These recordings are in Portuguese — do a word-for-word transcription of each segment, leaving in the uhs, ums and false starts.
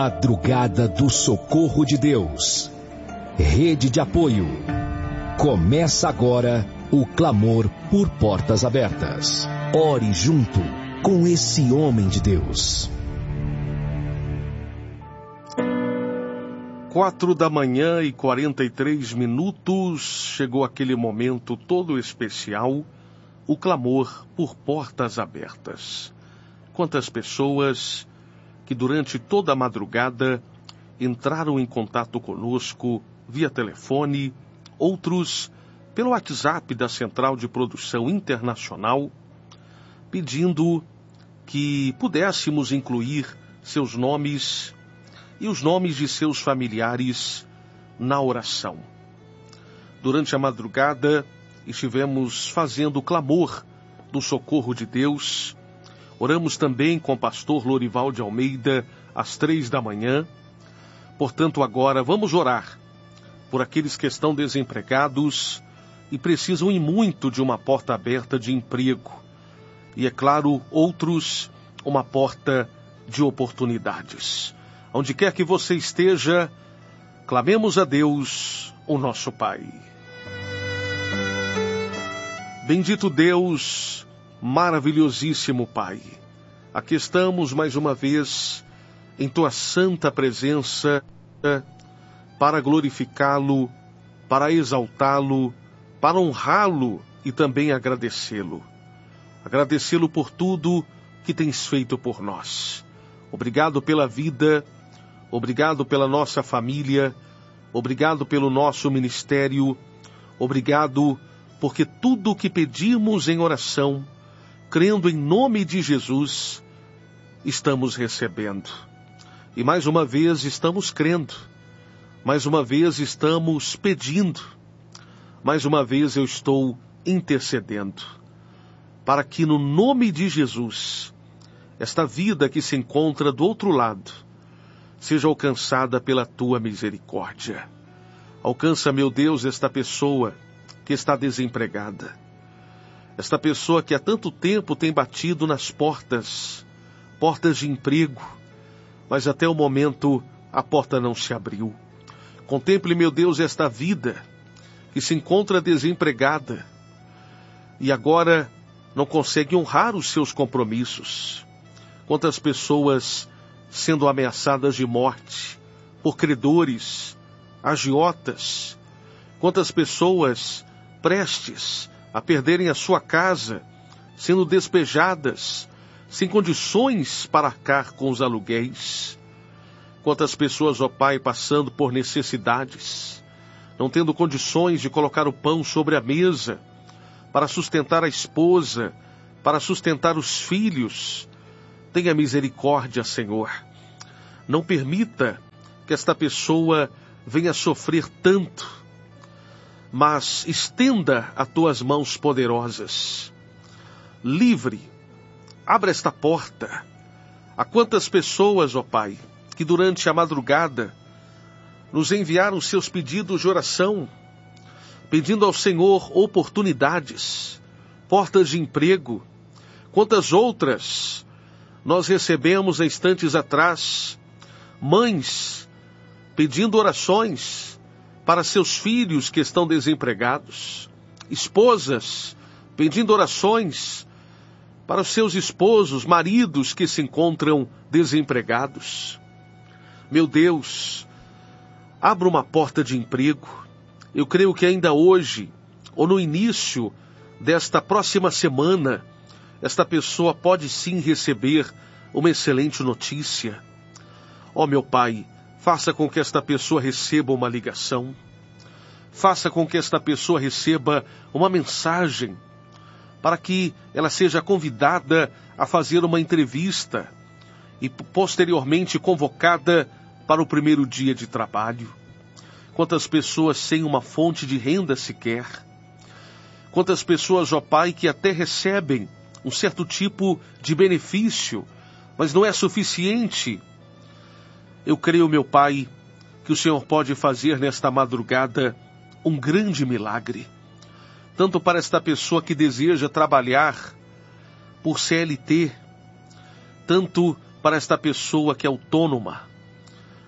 Madrugada do Socorro de Deus. Rede de apoio. Começa agora o clamor por portas abertas. Ore junto com esse homem de Deus. Quatro da manhã e quarenta e três minutos, chegou aquele momento todo especial, o clamor por portas abertas. Quantas pessoas que durante toda a madrugada entraram em contato conosco via telefone, outros pelo WhatsApp da Central de Produção Internacional, pedindo que pudéssemos incluir seus nomes e os nomes de seus familiares na oração. Durante a madrugada, estivemos fazendo o clamor do socorro de Deus. Oramos também com o pastor Lorival de Almeida às três da manhã. Portanto, agora vamos orar por aqueles que estão desempregados e precisam e muito de uma porta aberta de emprego. E, é claro, outros, uma porta de oportunidades. Onde quer que você esteja, clamemos a Deus, o nosso Pai. Bendito Deus, maravilhosíssimo Pai, aqui estamos mais uma vez em Tua santa presença para glorificá-lo, para exaltá-lo, para honrá-lo e também agradecê-lo. Agradecê-lo por tudo que tens feito por nós. Obrigado pela vida, obrigado pela nossa família, obrigado pelo nosso ministério, obrigado porque tudo o que pedimos em oração, crendo em nome de Jesus, estamos recebendo. E mais uma vez estamos crendo, mais uma vez estamos pedindo, mais uma vez eu estou intercedendo, para que no nome de Jesus, esta vida que se encontra do outro lado, seja alcançada pela Tua misericórdia. Alcança, meu Deus, esta pessoa que está desempregada. Esta pessoa que há tanto tempo tem batido nas portas, portas de emprego, mas até o momento a porta não se abriu. Contemple, meu Deus, esta vida que se encontra desempregada e agora não consegue honrar os seus compromissos. Quantas pessoas sendo ameaçadas de morte por credores, agiotas, quantas pessoas prestes a perderem a sua casa, sendo despejadas, sem condições para arcar com os aluguéis. Quantas pessoas, ó Pai, passando por necessidades, não tendo condições de colocar o pão sobre a mesa, para sustentar a esposa, para sustentar os filhos. Tenha misericórdia, Senhor. Não permita que esta pessoa venha sofrer tanto, mas estenda as tuas mãos poderosas. Livre, abra esta porta. A quantas pessoas, ó Pai, que durante a madrugada nos enviaram seus pedidos de oração, pedindo ao Senhor oportunidades, portas de emprego. Quantas outras nós recebemos há instantes atrás, mães pedindo orações para seus filhos que estão desempregados, esposas pedindo orações para os seus esposos, maridos que se encontram desempregados. Meu Deus, abra uma porta de emprego. Eu creio que ainda hoje, ou no início desta próxima semana, esta pessoa pode sim receber uma excelente notícia. Ó meu Pai, faça com que esta pessoa receba uma ligação. Faça com que esta pessoa receba uma mensagem, para que ela seja convidada a fazer uma entrevista e posteriormente convocada para o primeiro dia de trabalho. Quantas pessoas sem uma fonte de renda sequer. Quantas pessoas, ó Pai, que até recebem um certo tipo de benefício, mas não é suficiente. Eu creio, meu Pai, que o Senhor pode fazer nesta madrugada um grande milagre. Tanto para esta pessoa que deseja trabalhar por C L T, tanto para esta pessoa que é autônoma,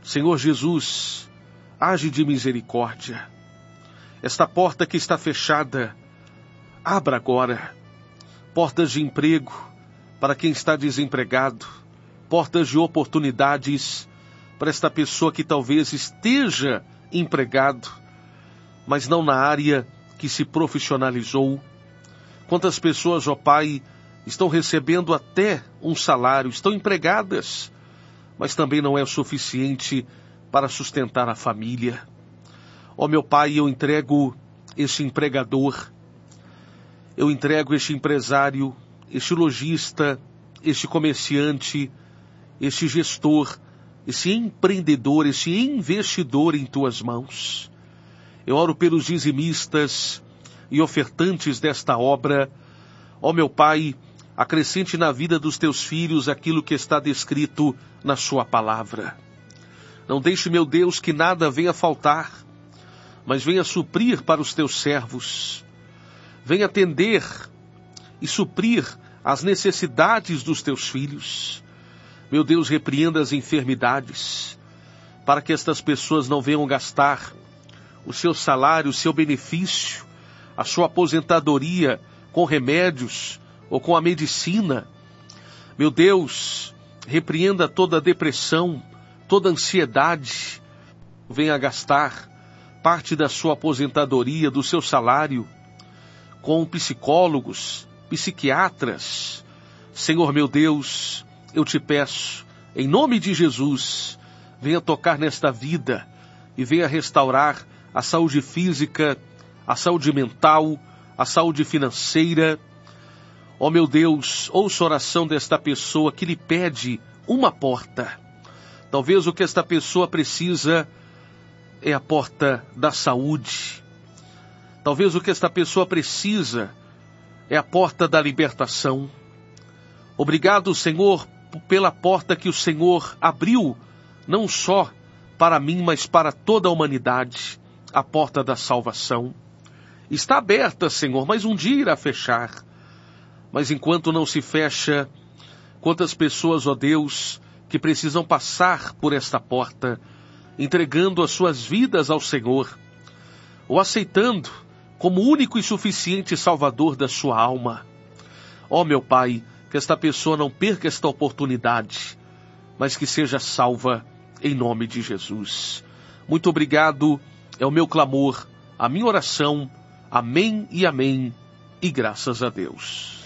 Senhor Jesus, age de misericórdia. Esta porta que está fechada, abra agora. Portas de emprego para quem está desempregado. Portas de oportunidades para esta pessoa que talvez esteja empregado, mas não na área que se profissionalizou. Quantas pessoas, ó Pai, estão recebendo até um salário, estão empregadas, mas também não é o suficiente para sustentar a família. Ó meu Pai, eu entrego este empregador, eu entrego este empresário, este lojista, este comerciante, este gestor, este empreendedor, este investidor em Tuas mãos. Eu oro pelos dizimistas e ofertantes desta obra. Ó meu Pai, acrescente na vida dos Teus filhos aquilo que está descrito na Sua palavra. Não deixe, meu Deus, que nada venha faltar, mas venha suprir para os Teus servos. Venha atender e suprir as necessidades dos Teus filhos. Meu Deus, repreenda as enfermidades, para que estas pessoas não venham gastar o seu salário, o seu benefício, a sua aposentadoria com remédios ou com a medicina. Meu Deus, repreenda toda a depressão, toda a ansiedade. Venha gastar parte da sua aposentadoria, do seu salário, com psicólogos, psiquiatras. Senhor meu Deus, eu te peço, em nome de Jesus, venha tocar nesta vida e venha restaurar a saúde física, a saúde mental, a saúde financeira. Ó meu Deus, ouça a oração desta pessoa que lhe pede uma porta. Talvez o que esta pessoa precisa é a porta da saúde. Talvez o que esta pessoa precisa é a porta da libertação. Obrigado, Senhor, pela porta que o Senhor abriu, não só para mim, mas para toda a humanidade, a porta da salvação. Está aberta, Senhor, mas um dia irá fechar. Mas enquanto não se fecha, quantas pessoas, ó Deus, que precisam passar por esta porta, entregando as suas vidas ao Senhor, ou aceitando como único e suficiente Salvador da sua alma. Ó meu Pai, que esta pessoa não perca esta oportunidade, mas que seja salva em nome de Jesus. Muito obrigado, é o meu clamor, a minha oração. Amém e amém, e graças a Deus.